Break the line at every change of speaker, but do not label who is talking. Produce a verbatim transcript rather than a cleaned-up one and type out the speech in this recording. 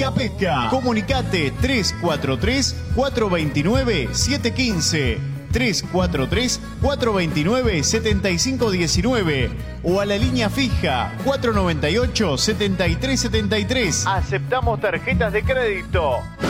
Pesca Pesca. Comunicate tres cuatro tres, cuatro dos nueve, siete uno cinco, tres cuatro tres, cuatro dos nueve, siete cinco uno nueve o a la línea fija cuatro nueve ocho, siete tres siete tres. Aceptamos tarjetas de crédito.